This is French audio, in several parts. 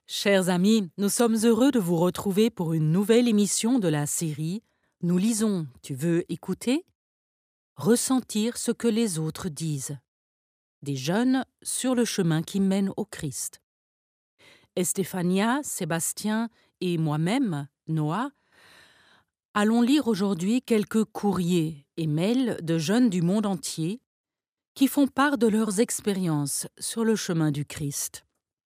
Chers amis, nous sommes heureux de vous retrouver pour une nouvelle émission de la série Nous lisons, tu veux écouter? Ressentir ce que les autres disent. Des jeunes sur le chemin qui mène au Christ. Estefania, Sébastien et moi-même, Noah, allons lire aujourd'hui quelques courriers et mails de jeunes du monde entier qui font part de leurs expériences sur le chemin du Christ.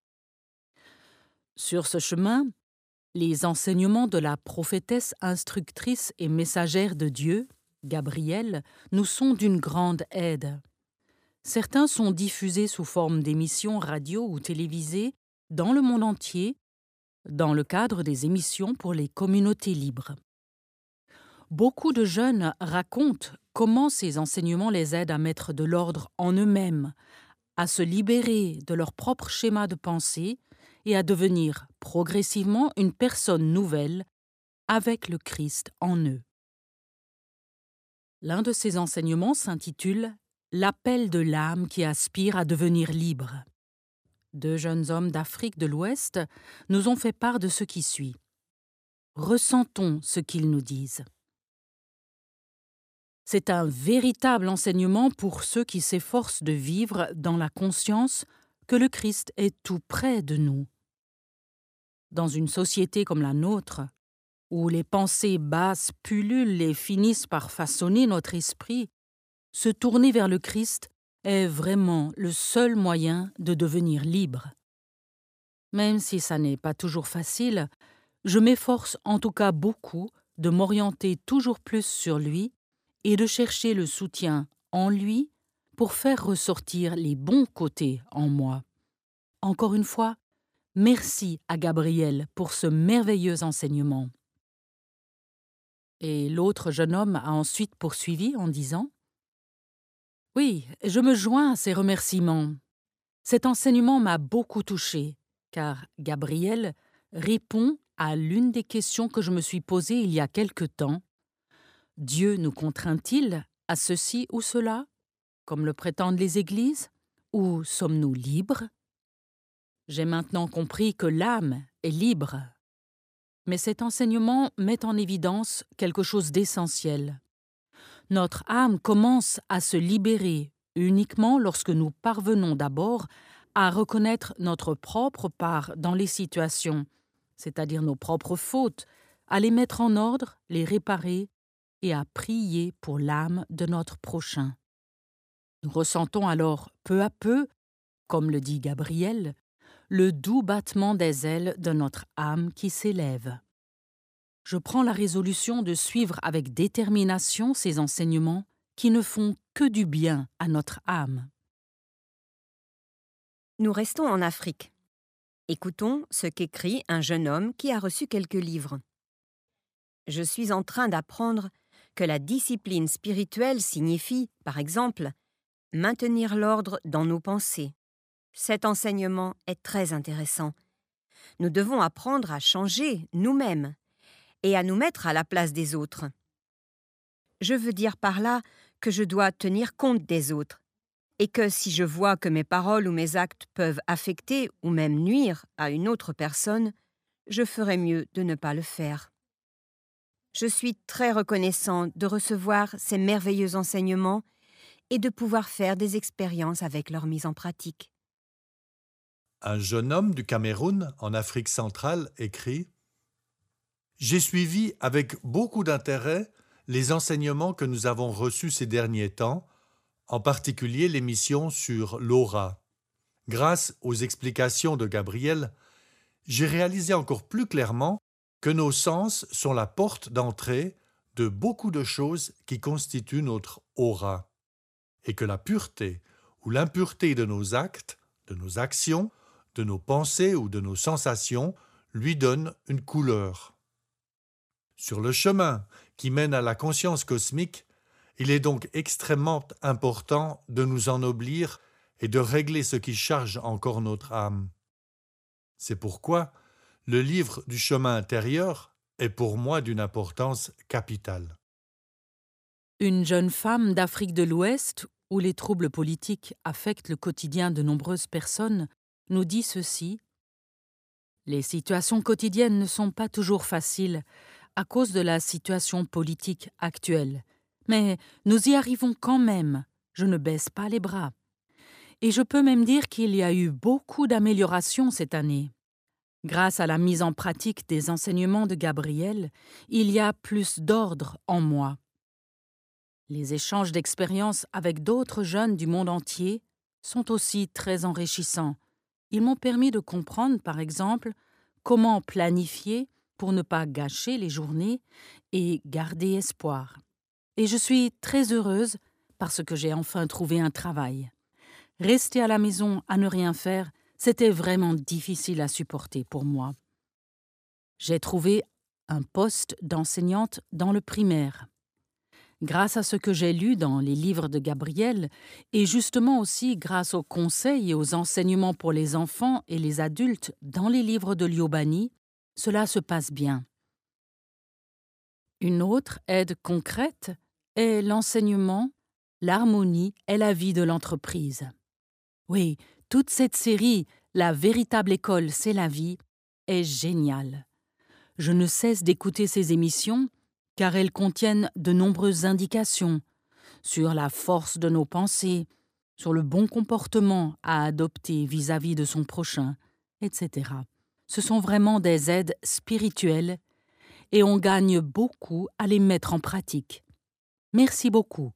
Sur ce chemin, les enseignements de la prophétesse instructrice et messagère de Dieu, Gabrielle, nous sont d'une grande aide. Certains sont diffusés sous forme d'émissions radio ou télévisées dans le monde entier, dans le cadre des émissions pour les communautés libres. Beaucoup de jeunes racontent comment ces enseignements les aident à mettre de l'ordre en eux-mêmes, à se libérer de leur propre schéma de pensée et à devenir progressivement une personne nouvelle avec le Christ en eux. L'un de ces enseignements s'intitule « L'appel de l'âme qui aspire à devenir libre ». Deux jeunes hommes d'Afrique de l'Ouest nous ont fait part de ce qui suit. Ressentons ce qu'ils nous disent. C'est un véritable enseignement pour ceux qui s'efforcent de vivre dans la conscience que le Christ est tout près de nous. Dans une société comme la nôtre, où les pensées basses pullulent et finissent par façonner notre esprit, se tourner vers le Christ est vraiment le seul moyen de devenir libre. Même si ça n'est pas toujours facile, je m'efforce en tout cas beaucoup de m'orienter toujours plus sur lui et de chercher le soutien en lui pour faire ressortir les bons côtés en moi. Encore une fois, merci à Gabriel pour ce merveilleux enseignement. Et l'autre jeune homme a ensuite poursuivi en disant « Oui, je me joins à ces remerciements. Cet enseignement m'a beaucoup touché, car Gabriel répond à l'une des questions que je me suis posée il y a quelque temps. Dieu nous contraint-il à ceci ou cela, comme le prétendent les églises, ou sommes-nous libres? J'ai maintenant compris que l'âme est libre. Mais cet enseignement met en évidence quelque chose d'essentiel. Notre âme commence à se libérer uniquement lorsque nous parvenons d'abord à reconnaître notre propre part dans les situations, c'est-à-dire nos propres fautes, à les mettre en ordre, les réparer et à prier pour l'âme de notre prochain. Nous ressentons alors peu à peu, comme le dit Gabriel, le doux battement des ailes de notre âme qui s'élève. Je prends la résolution de suivre avec détermination ces enseignements qui ne font que du bien à notre âme. Nous restons en Afrique. Écoutons ce qu'écrit un jeune homme qui a reçu quelques livres. Je suis en train d'apprendre que la discipline spirituelle signifie, par exemple, maintenir l'ordre dans nos pensées. Cet enseignement est très intéressant. Nous devons apprendre à changer nous-mêmes et à nous mettre à la place des autres. Je veux dire par là que je dois tenir compte des autres et que si je vois que mes paroles ou mes actes peuvent affecter ou même nuire à une autre personne, je ferai mieux de ne pas le faire. Je suis très reconnaissant de recevoir ces merveilleux enseignements et de pouvoir faire des expériences avec leur mise en pratique. Un jeune homme du Cameroun, en Afrique centrale, écrit « J'ai suivi avec beaucoup d'intérêt les enseignements que nous avons reçus ces derniers temps, en particulier l'émission sur l'aura. Grâce aux explications de Gabriel, j'ai réalisé encore plus clairement que nos sens sont la porte d'entrée de beaucoup de choses qui constituent notre aura, et que la pureté ou l'impureté de nos actes, de nos actions, de nos pensées ou de nos sensations lui donne une couleur. Sur le chemin qui mène à la conscience cosmique, il est donc extrêmement important de nous ennoblir et de régler ce qui charge encore notre âme. C'est pourquoi le livre du chemin intérieur est pour moi d'une importance capitale. Une jeune femme d'Afrique de l'Ouest, où les troubles politiques affectent le quotidien de nombreuses personnes, nous dit ceci. Les situations quotidiennes ne sont pas toujours faciles à cause de la situation politique actuelle. Mais nous y arrivons quand même. Je ne baisse pas les bras. Et je peux même dire qu'il y a eu beaucoup d'améliorations cette année. Grâce à la mise en pratique des enseignements de Gabriel, il y a plus d'ordre en moi. Les échanges d'expériences avec d'autres jeunes du monde entier sont aussi très enrichissants. Ils m'ont permis de comprendre, par exemple, comment planifier pour ne pas gâcher les journées et garder espoir. Et je suis très heureuse parce que j'ai enfin trouvé un travail. Rester à la maison à ne rien faire, c'était vraiment difficile à supporter pour moi. J'ai trouvé un poste d'enseignante dans le primaire. Grâce à ce que j'ai lu dans les livres de Gabriel, et justement aussi grâce aux conseils et aux enseignements pour les enfants et les adultes dans les livres de Liobani, cela se passe bien. Une autre aide concrète est l'enseignement, l'harmonie et la vie de l'entreprise. Oui, toute cette série, La véritable école, c'est la vie, est géniale. Je ne cesse d'écouter ces émissions car elles contiennent de nombreuses indications sur la force de nos pensées, sur le bon comportement à adopter vis-à-vis de son prochain, etc. Ce sont vraiment des aides spirituelles et on gagne beaucoup à les mettre en pratique. Merci beaucoup.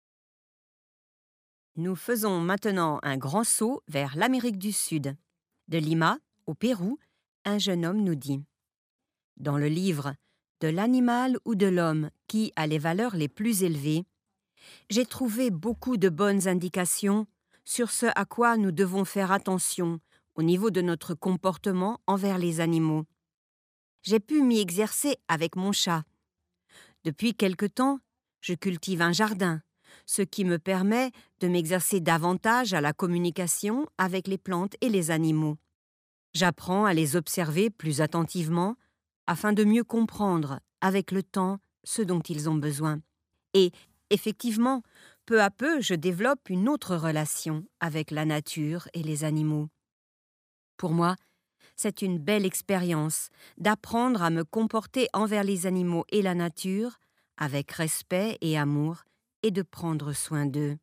Nous faisons maintenant un grand saut vers l'Amérique du Sud. De Lima, au Pérou, un jeune homme nous dit « Dans le livre « De l'animal ou de l'homme qui a les valeurs les plus élevées », j'ai trouvé beaucoup de bonnes indications sur ce à quoi nous devons faire attention au niveau de notre comportement envers les animaux. J'ai pu m'y exercer avec mon chat. Depuis quelque temps, je cultive un jardin, ce qui me permet de m'exercer davantage à la communication avec les plantes et les animaux. J'apprends à les observer plus attentivement afin de mieux comprendre, avec le temps, ce dont ils ont besoin. Et, effectivement, peu à peu, je développe une autre relation avec la nature et les animaux. Pour moi, c'est une belle expérience d'apprendre à me comporter envers les animaux et la nature avec respect et amour et de prendre soin d'eux.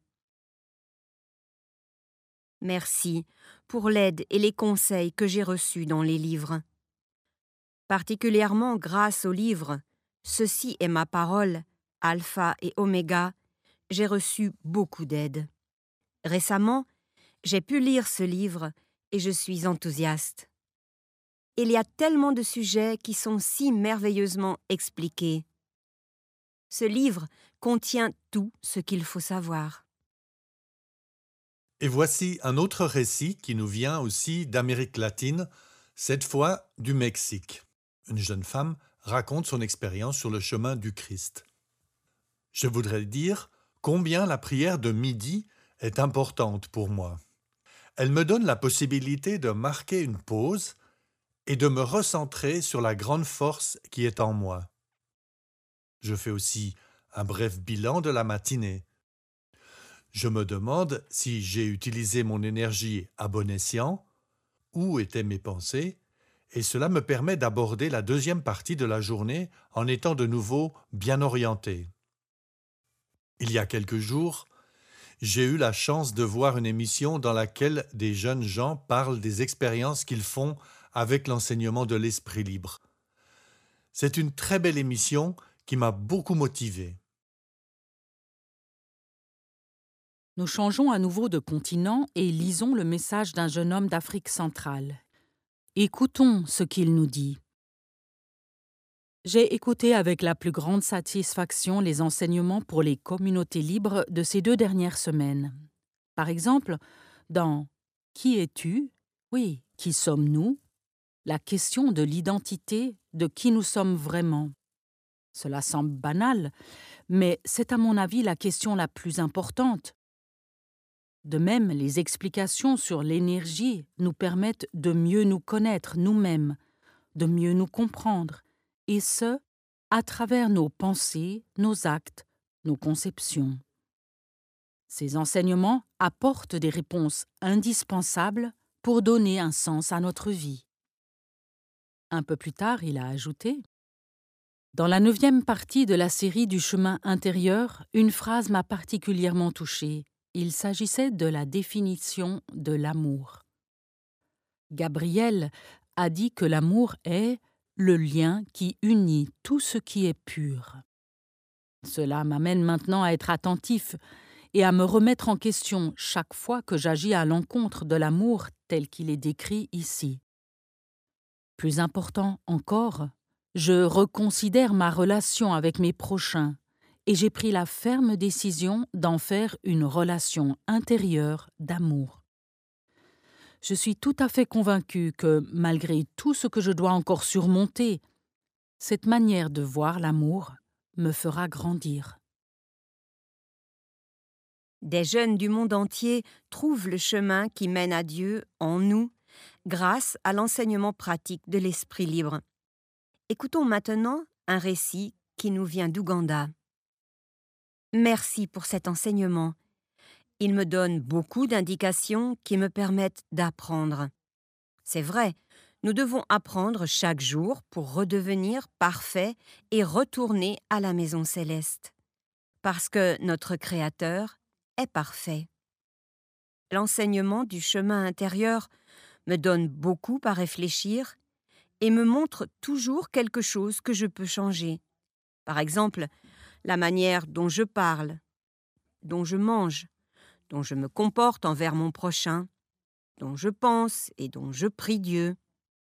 Merci pour l'aide et les conseils que j'ai reçus dans les livres. Particulièrement grâce au livre « Ceci est ma parole, Alpha et Oméga », j'ai reçu beaucoup d'aide. Récemment, j'ai pu lire ce livre et je suis enthousiaste. Il y a tellement de sujets qui sont si merveilleusement expliqués. Ce livre contient tout ce qu'il faut savoir. Et voici un autre récit qui nous vient aussi d'Amérique latine, cette fois du Mexique. Une jeune femme raconte son expérience sur le chemin du Christ. Je voudrais dire combien la prière de midi est importante pour moi. Elle me donne la possibilité de marquer une pause et de me recentrer sur la grande force qui est en moi. Je fais aussi un bref bilan de la matinée. Je me demande si j'ai utilisé mon énergie à bon escient, où étaient mes pensées, et cela me permet d'aborder la deuxième partie de la journée en étant de nouveau bien orienté. Il y a quelques jours, j'ai eu la chance de voir une émission dans laquelle des jeunes gens parlent des expériences qu'ils font avec l'enseignement de l'esprit libre. C'est une très belle émission qui m'a beaucoup motivé. Nous changeons à nouveau de continent et lisons le message d'un jeune homme d'Afrique centrale. Écoutons ce qu'il nous dit. J'ai écouté avec la plus grande satisfaction les enseignements pour les communautés libres de ces 2 dernières semaines. Par exemple, dans « Qui es-tu » oui, qui sommes-nous ? La question de l'identité, de qui nous sommes vraiment. Cela semble banal, mais c'est à mon avis la question la plus importante. De même, les explications sur l'énergie nous permettent de mieux nous connaître nous-mêmes, de mieux nous comprendre, et ce, à travers nos pensées, nos actes, nos conceptions. Ces enseignements apportent des réponses indispensables pour donner un sens à notre vie. Un peu plus tard, il a ajouté « Dans la 9e partie de la série du chemin intérieur, une phrase m'a particulièrement touchée. Il s'agissait de la définition de l'amour. Gabriel a dit que l'amour est le lien qui unit tout ce qui est pur. Cela m'amène maintenant à être attentif et à me remettre en question chaque fois que j'agis à l'encontre de l'amour tel qu'il est décrit ici. Plus important encore, je reconsidère ma relation avec mes prochains et j'ai pris la ferme décision d'en faire une relation intérieure d'amour. Je suis tout à fait convaincue que, malgré tout ce que je dois encore surmonter, cette manière de voir l'amour me fera grandir. Des jeunes du monde entier trouvent le chemin qui mène à Dieu en nous, grâce à l'enseignement pratique de l'Esprit libre. Écoutons maintenant un récit qui nous vient d'Ouganda. Merci pour cet enseignement. Il me donne beaucoup d'indications qui me permettent d'apprendre. C'est vrai, nous devons apprendre chaque jour pour redevenir parfaits et retourner à la maison céleste. Parce que notre Créateur est parfait. L'enseignement du chemin intérieur me donne beaucoup à réfléchir et me montre toujours quelque chose que je peux changer. Par exemple, la manière dont je parle, dont je mange, dont je me comporte envers mon prochain, dont je pense et dont je prie Dieu.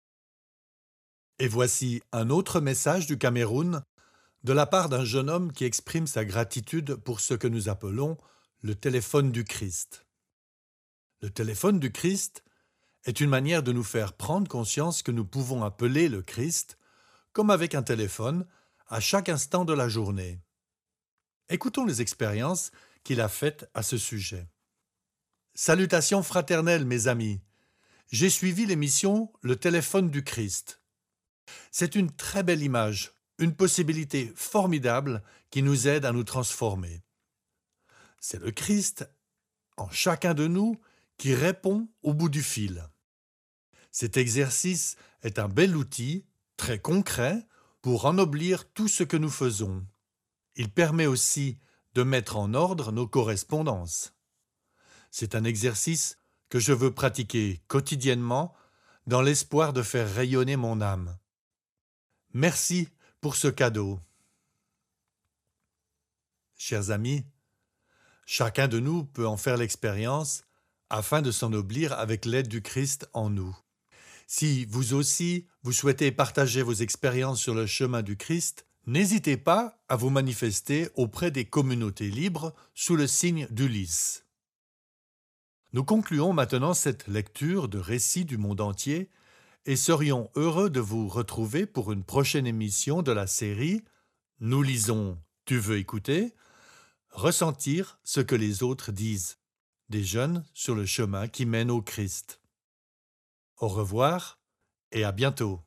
Et voici un autre message du Cameroun de la part d'un jeune homme qui exprime sa gratitude pour ce que nous appelons le téléphone du Christ. Le téléphone du Christ est une manière de nous faire prendre conscience que nous pouvons appeler le Christ, comme avec un téléphone, à chaque instant de la journée. Écoutons les expériences qu'il a faites à ce sujet. Salutations fraternelles, mes amis. J'ai suivi l'émission Le téléphone du Christ. C'est une très belle image, une possibilité formidable qui nous aide à nous transformer. C'est le Christ, en chacun de nous, qui répond au bout du fil. Cet exercice est un bel outil, très concret, pour ennoblir tout ce que nous faisons. Il permet aussi de mettre en ordre nos correspondances. C'est un exercice que je veux pratiquer quotidiennement dans l'espoir de faire rayonner mon âme. Merci pour ce cadeau. Chers amis, chacun de nous peut en faire l'expérience afin de s'ennoblir avec l'aide du Christ en nous. Si vous aussi, vous souhaitez partager vos expériences sur le chemin du Christ, n'hésitez pas à vous manifester auprès des communautés libres sous le signe d'Ulysse. Nous concluons maintenant cette lecture de récits du monde entier et serions heureux de vous retrouver pour une prochaine émission de la série « Nous lisons, tu veux écouter ?» Ressentir ce que les autres disent, des jeunes sur le chemin qui mène au Christ. Au revoir et à bientôt.